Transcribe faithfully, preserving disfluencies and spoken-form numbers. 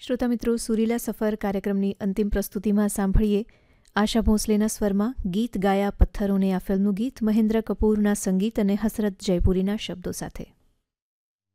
શ્રોતા મિત્રો, સુરીલા સફર કાર્યક્રમની અંતિમ પ્રસ્તુતિમાં સાંભળીએ આશા ભોંસલેના સ્વરમાં ગીત ગાયા પથ્થરોને. આ ફિલ્મનું ગીત મહેન્દ્ર કપૂરના સંગીત અને હસરત જયપુરીના શબ્દો સાથે.